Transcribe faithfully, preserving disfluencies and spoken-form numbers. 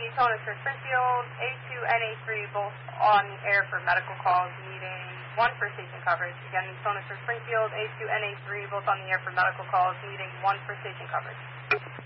Tonus for Springfield, A two and A three both on air for medical calls, needing one for station coverage. Again, Tonus for Springfield, A two and A three both on the air for medical calls, needing one for station coverage.